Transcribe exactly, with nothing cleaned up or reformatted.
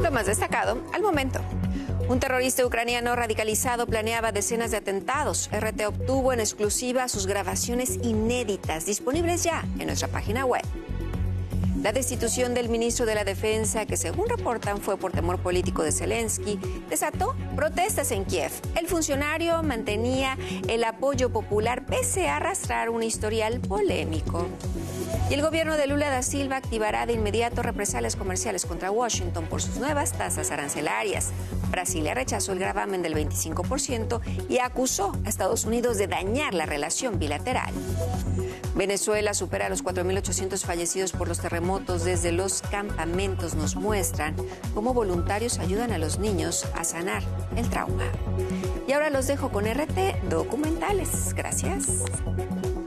Lo más destacado al momento. Un terrorista ucraniano radicalizado planeaba decenas de atentados. R T obtuvo en exclusiva sus grabaciones inéditas, disponibles ya en nuestra página web. La destitución del ministro de la Defensa, que según reportan fue por temor político de Zelensky, desató protestas en Kiev. El funcionario mantenía el apoyo popular pese a arrastrar un historial polémico. Y el gobierno de Lula da Silva activará de inmediato represalias comerciales contra Washington por sus nuevas tasas arancelarias. Brasilia rechazó el gravamen del veinticinco por ciento y acusó a Estados Unidos de dañar la relación bilateral. Venezuela supera los cuatro mil ochocientos fallecidos por los terremotos desde los campamentos. Nos muestran cómo voluntarios ayudan a los niños a sanar el trauma. Y ahora los dejo con R T Documentales. Gracias.